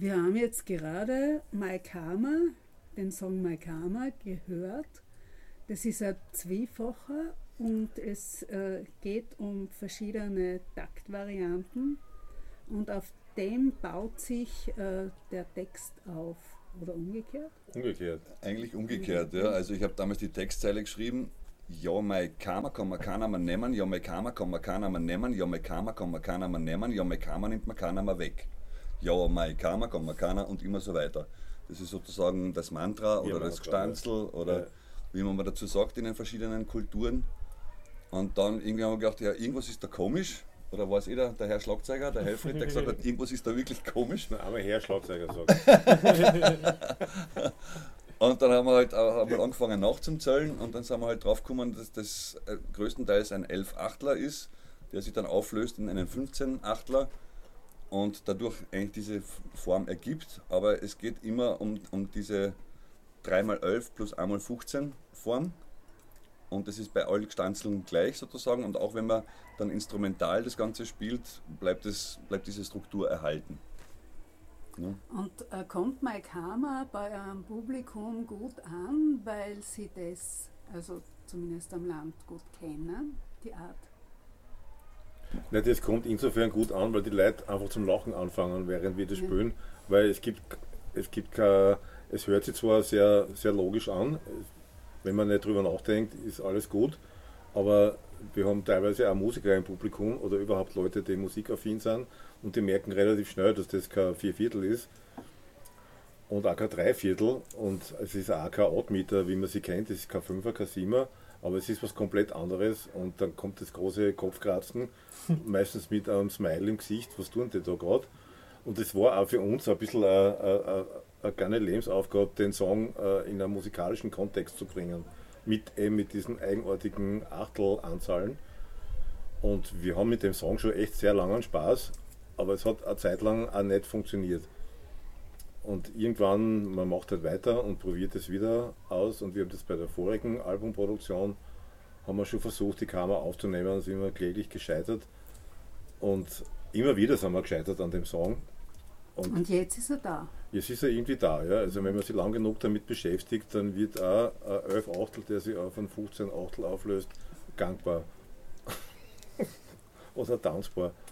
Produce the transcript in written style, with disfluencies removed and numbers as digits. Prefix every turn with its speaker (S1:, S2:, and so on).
S1: Wir haben jetzt gerade My Karma, den Song My Karma gehört. Das ist ein Zweifacher und es geht um verschiedene Taktvarianten und auf dem baut sich der Text auf. Oder umgekehrt?
S2: Umgekehrt.
S3: Eigentlich umgekehrt, ja. Also ich habe damals die Textzeile geschrieben, ja, mein Karma kann man keiner mehr nehmen, ja, mein Karma kann man keiner mehr nehmen, ja, mein Karma kann man keiner mehr nehmen, ja, mein Karma nimmt man keiner mehr weg. Ja, mein Karma kann man keiner und immer so weiter. Das ist sozusagen das Mantra oder das Gestanzel oder wie man dazu sagt in den verschiedenen Kulturen. Und dann irgendwie haben wir gedacht, ja, irgendwas ist da komisch. Oder war es der Herr Schlagzeuger, der Helfried, der gesagt hat, irgendwas ist da wirklich komisch.
S2: Na, aber Herr Schlagzeuger sagt.
S3: Und dann haben wir halt angefangen nachzuzählen und dann sind wir halt drauf gekommen, dass das größtenteils ein 11-Achtler ist, der sich dann auflöst in einen 15-Achtler und dadurch eigentlich diese Form ergibt. Aber es geht immer um diese 3x11 plus 1x15 Form. Und das ist bei allen Gestanzeln gleich sozusagen. Und auch wenn man dann instrumental das Ganze spielt, bleibt diese Struktur erhalten. Ja.
S1: Und kommt My Karma bei einem Publikum gut an, weil sie das, also zumindest am Land, gut kennen, die Art?
S2: Nein, das kommt insofern gut an, weil die Leute einfach zum Lachen anfangen, während wir das spielen. Weil es hört sich zwar sehr, sehr logisch an, wenn man nicht drüber nachdenkt, ist alles gut, aber wir haben teilweise auch Musiker im Publikum oder überhaupt Leute, die musikaffin sind und die merken relativ schnell, dass das kein Vierviertel ist und auch kein Dreiviertel und es ist auch kein Oddmeter, wie man sie kennt, es ist kein Fünfer, kein Siebener, aber es ist was komplett anderes und dann kommt das große Kopfkratzen, meistens mit einem Smile im Gesicht, was tun die da gerade? Und das war auch für uns ein bisschen eine kleine Lebensaufgabe, den Song in einen musikalischen Kontext zu bringen. Mit diesen eigenartigen Achtelanzahlen. Und wir haben mit dem Song schon echt sehr langen Spaß, aber es hat eine Zeit lang auch nicht funktioniert. Und irgendwann, man macht halt weiter und probiert es wieder aus. Und wir haben das bei der vorigen Albumproduktion, haben wir schon versucht, die Kamera aufzunehmen, sind wir kläglich gescheitert. Und immer wieder sind wir gescheitert an dem Song.
S1: Und jetzt ist er da.
S2: Jetzt ist er irgendwie da, ja. Also wenn man sich lang genug damit beschäftigt, dann wird auch ein 11 Achtel, der sich auf einen 15 Achtel auflöst, gangbar. Oder tanzbar.